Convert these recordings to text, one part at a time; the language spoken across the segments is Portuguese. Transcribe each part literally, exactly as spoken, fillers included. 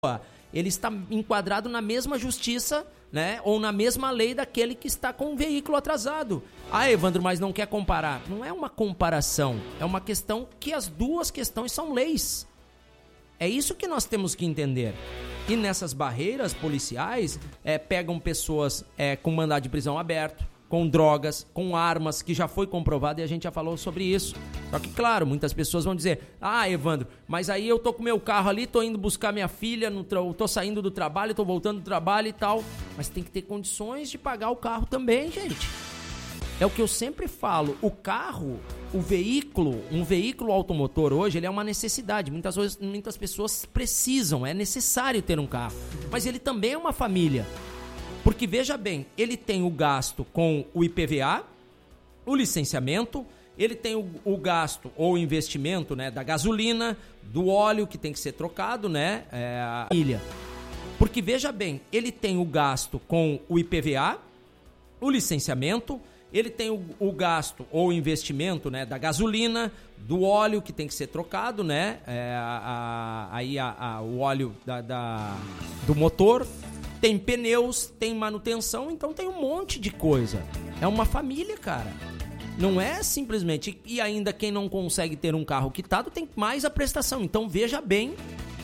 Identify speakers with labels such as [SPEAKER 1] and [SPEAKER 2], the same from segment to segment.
[SPEAKER 1] ele está enquadrado na mesma justiça, né, ou na mesma lei daquele que está com um veículo atrasado. Ah, Evandro, mas não quer comparar. Não é uma comparação, é uma questão que as duas questões são leis. É isso que nós temos que entender. E nessas barreiras policiais, é, pegam pessoas é, com mandado de prisão aberto, com drogas, com armas, que já foi comprovado e a gente já falou sobre isso. Só que, claro, muitas pessoas vão dizer: ah, Evandro, mas aí eu tô com meu carro ali, tô indo buscar minha filha, no tra... tô saindo do trabalho, tô voltando do trabalho e tal. Mas tem que ter condições de pagar o carro também, gente. É o que eu sempre falo, o carro, o veículo, um veículo automotor hoje, ele é uma necessidade. Muitas, vezes, muitas pessoas precisam, é necessário ter um carro. Mas ele também é uma família. Porque, veja bem, ele tem o gasto com o I P V A, o licenciamento, ele tem o, o gasto ou investimento, né, da gasolina, do óleo que tem que ser trocado, né, é, a ilha. Porque, veja bem, ele tem o gasto com o I P V A, o licenciamento, ele tem o, o gasto ou investimento, né, da gasolina, do óleo que tem que ser trocado, né, é, a, a, aí a, a, o óleo da, da, do motor. Tem pneus, tem manutenção, então tem um monte de coisa. É uma família, cara. Não é simplesmente... E ainda quem não consegue ter um carro quitado tem mais a prestação. Então veja bem.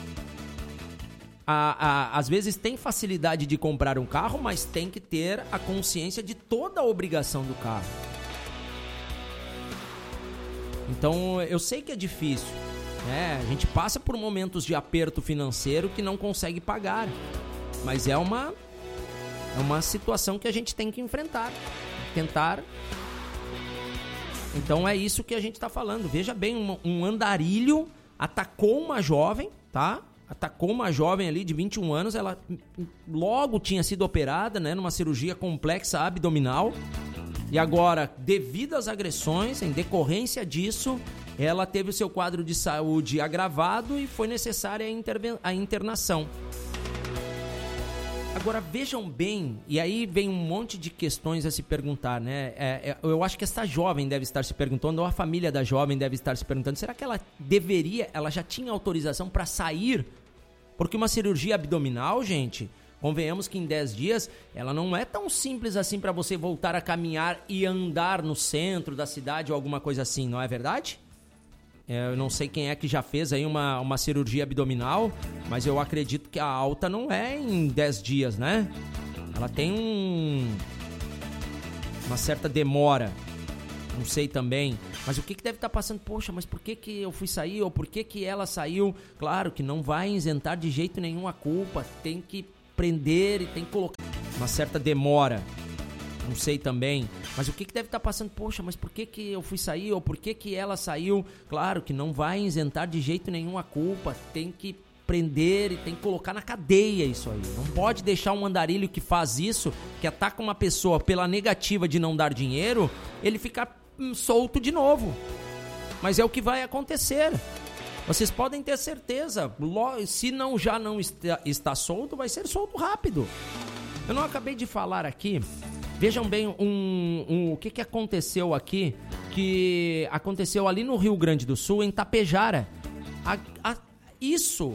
[SPEAKER 1] A, a, às vezes tem facilidade de comprar um carro, mas tem que ter a consciência de toda a obrigação do carro. Então eu sei que é difícil, né? A gente passa por momentos de aperto financeiro que não consegue pagar. Mas é uma, é uma situação que a gente tem que enfrentar, tentar. Então é isso que a gente está falando. Veja bem, um, um andarilho atacou uma jovem, tá? Atacou uma jovem ali de vinte e um anos, ela logo tinha sido operada, né, numa cirurgia complexa abdominal. E agora, devido às agressões, em decorrência disso, ela teve o seu quadro de saúde agravado e foi necessária a, interven- a internação. Agora, vejam bem, e aí vem um monte de questões a se perguntar, né? É, é, eu acho que essa jovem deve estar se perguntando, ou a família da jovem deve estar se perguntando, será que ela deveria, ela já tinha autorização para sair? Porque uma cirurgia abdominal, gente, convenhamos que em dez dias, ela não é tão simples assim para você voltar a caminhar e andar no centro da cidade ou alguma coisa assim, não é verdade? Eu não sei quem é que já fez aí uma, uma cirurgia abdominal, mas eu acredito que a alta não é em dez dias, né? Ela tem um, uma certa demora, não sei também. Mas o que, que deve estar passando? Poxa, mas por que, que eu fui sair? Ou por que, que ela saiu? Claro que não vai isentar de jeito nenhum a culpa, tem que prender e tem que colocar uma certa demora. Não sei também, mas o que, que deve estar passando? Poxa, mas por que, que eu fui sair? Ou por que, que ela saiu? Claro que não vai isentar de jeito nenhum a culpa, tem que prender e tem que colocar na cadeia isso aí. Não pode deixar um andarilho que faz isso, que ataca uma pessoa pela negativa de não dar dinheiro, ele ficar hum, solto de novo. Mas é o que vai acontecer. Vocês podem ter certeza, se não já não está, está solto, vai ser solto rápido. Eu não acabei de falar aqui... Vejam bem um, um, o que, que aconteceu aqui, que aconteceu ali no Rio Grande do Sul, em Tapejara. A, a, isso,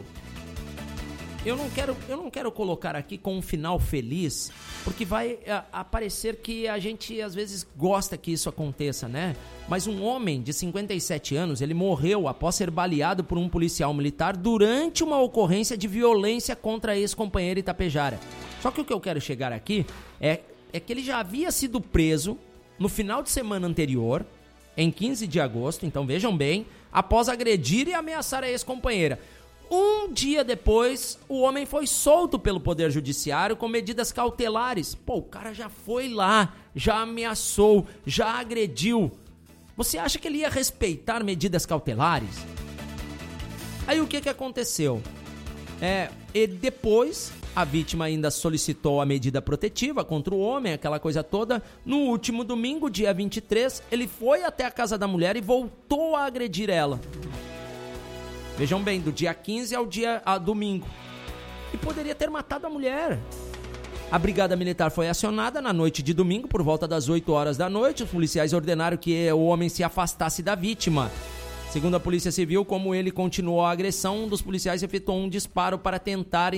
[SPEAKER 1] eu não, quero, eu não quero colocar aqui com um final feliz, porque vai a, aparecer que a gente às vezes gosta que isso aconteça, né? Mas um homem de cinquenta e sete anos, ele morreu após ser baleado por um policial militar durante uma ocorrência de violência contra a ex-companheira em Tapejara. Só que o que eu quero chegar aqui é... é que ele já havia sido preso no final de semana anterior, em quinze de agosto, então vejam bem, após agredir e ameaçar a ex-companheira. Um dia depois, o homem foi solto pelo Poder Judiciário com medidas cautelares. Pô, o cara já foi lá, já ameaçou, já agrediu. Você acha que ele ia respeitar medidas cautelares? Aí o que que aconteceu? É, e depois... a vítima ainda solicitou a medida protetiva contra o homem, aquela coisa toda. No último domingo, dia vinte e três, ele foi até a casa da mulher e voltou a agredir ela. Vejam bem, do dia quinze ao dia a domingo. E poderia ter matado a mulher. A brigada militar foi acionada na noite de domingo, por volta das oito horas da noite. Os policiais ordenaram que o homem se afastasse da vítima. Segundo a Polícia Civil, como ele continuou a agressão, um dos policiais efetuou um disparo para tentar